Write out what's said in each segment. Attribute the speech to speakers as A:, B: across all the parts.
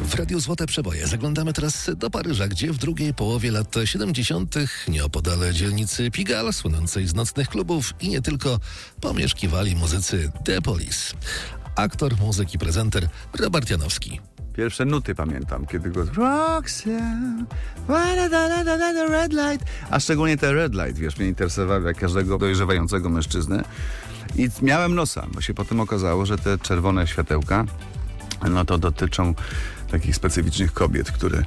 A: W Radiu Złote Przeboje zaglądamy teraz do Paryża, gdzie w drugiej połowie lat 70. nieopodal dzielnicy Pigalle, słynącej z nocnych klubów i nie tylko, pomieszkiwali muzycy The Police. Aktor, muzyk i prezenter Robert Janowski.
B: Pierwsze nuty pamiętam, kiedy go Roxanne, red light, a szczególnie te red light, wiesz, mnie interesowały jak każdego dojrzewającego mężczyznę. I miałem nosa, bo się potem okazało, że te czerwone światełka, no to dotyczą takich specyficznych kobiet, które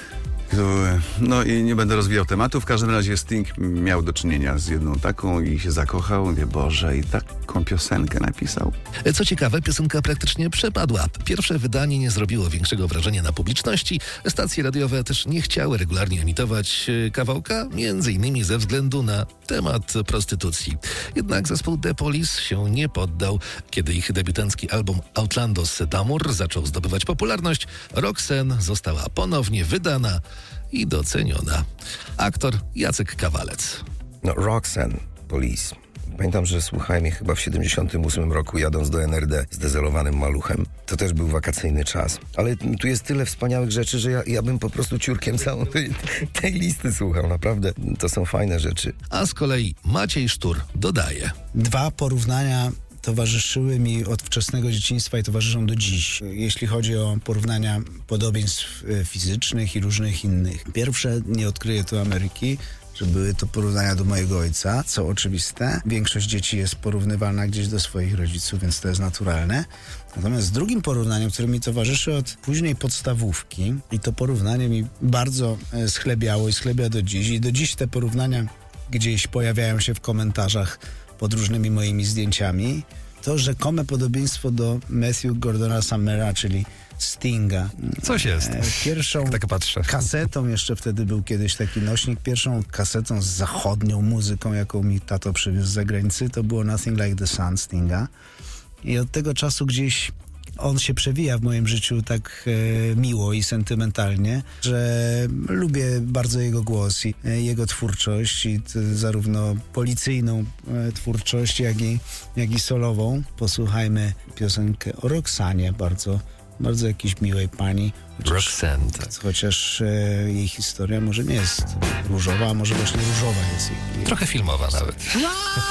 B: no i nie będę rozwijał tematu. W każdym razie Sting miał do czynienia z jedną taką i się zakochał. Mówię, Boże, i taką piosenkę napisał.
A: Co ciekawe, piosenka praktycznie przepadła. Pierwsze wydanie nie zrobiło większego wrażenia na publiczności. Stacje radiowe też nie chciały regularnie emitować kawałka, między innymi ze względu na temat prostytucji. Jednak zespół The Police się nie poddał. Kiedy ich debiutancki album Outlandos d'Amour zaczął zdobywać popularność, Roxanne została ponownie wydana i doceniona. Aktor Jacek Kawalec.
C: Roxanne, Police. Pamiętam, że słuchałem ich chyba w 78 roku, jadąc do NRD z dezelowanym maluchem. To też był wakacyjny czas. Ale tu jest tyle wspaniałych rzeczy, że ja bym po prostu ciurkiem całą tej listy słuchał. Naprawdę, to są fajne rzeczy.
A: A z kolei Maciej Sztur dodaje.
D: Dwa porównania towarzyszyły mi od wczesnego dzieciństwa i towarzyszą do dziś, jeśli chodzi o porównania podobieństw fizycznych i różnych innych. Pierwsze, nie odkryję tu Ameryki, że były to porównania do mojego ojca, co oczywiste. Większość dzieci jest porównywana gdzieś do swoich rodziców, więc to jest naturalne. Natomiast drugim porównaniem, które mi towarzyszy od późnej podstawówki, i to porównanie mi bardzo schlebiało i schlebia do dziś, i do dziś te porównania gdzieś pojawiają się w komentarzach pod różnymi moimi zdjęciami, to rzekome podobieństwo do Matthew Gordona Summera, czyli Stinga.
A: Coś jest.
D: Pierwszą
A: tak patrzę.
D: kasetą, jeszcze wtedy był kiedyś taki nośnik, pierwszą kasetą z zachodnią muzyką, jaką mi tato przywiózł z zagranicy, to było Nothing Like the Sun Stinga. I od tego czasu gdzieś on się przewija w moim życiu tak miło i sentymentalnie, że lubię bardzo jego głos i jego twórczość, i zarówno policyjną twórczość, jak i solową. Posłuchajmy piosenkę o Roxanie, bardzo jakiejś miłej pani.
A: Roxanne.
D: Chociaż jej historia może nie jest różowa, a może właśnie różowa jest jej.
A: Trochę filmowa nawet.